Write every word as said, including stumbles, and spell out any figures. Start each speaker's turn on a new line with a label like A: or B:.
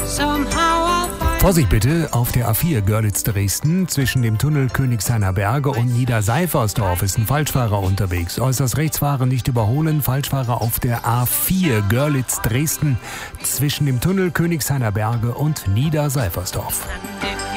A: Vorsicht bitte, auf der A vier Görlitz-Dresden zwischen dem Tunnel Königshainer Berge und Niederseifersdorf ist ein Falschfahrer unterwegs. Äußerst rechts fahren, nicht überholen. Falschfahrer auf der A vier Görlitz-Dresden zwischen dem Tunnel Königshainer Berge und Niederseifersdorf.